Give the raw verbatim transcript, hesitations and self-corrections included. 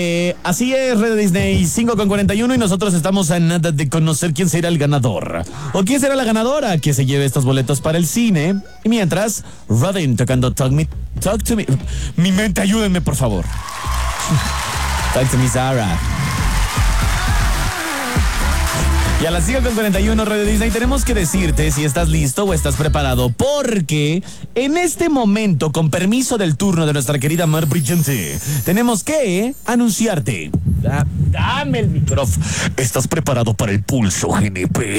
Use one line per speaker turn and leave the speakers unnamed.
Eh, así es, Red Disney, cinco con cuarenta y uno y nosotros estamos a nada de conocer quién será el ganador. O quién será la ganadora que se lleve estos boletos para el cine. Y mientras, Rodin tocando Talk Me, Talk to Me. Mi mente, ayúdenme, por favor. Talk to me, Sarah. Y a las cinco con cuarenta y uno, Radio Disney, tenemos que decirte si estás listo o estás preparado, porque en este momento, con permiso del turno de nuestra querida Mar Brillante, tenemos que anunciarte. Da, dame el micrófono. ¿Estás preparado para el pulso, G N P?